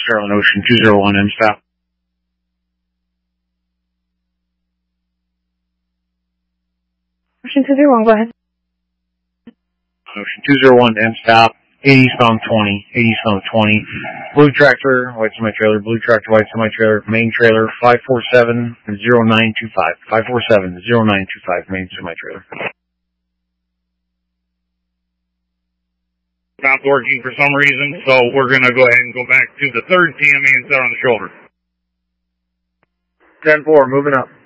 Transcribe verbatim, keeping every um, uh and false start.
Maryland, Ocean two zero one, M stop. Ocean two zero one, go ahead. Ocean two zero one, M stop. eight eastbound twenty, eight eastbound twenty. Blue tractor, white semi-trailer, blue tractor, white semi-trailer, main trailer, five four seven zero nine two five. five four seven zero nine two five, main semi-trailer. Stopped working for some reason, so we're going to go ahead and go back to the third T M A and set on the shoulder. ten four, moving up.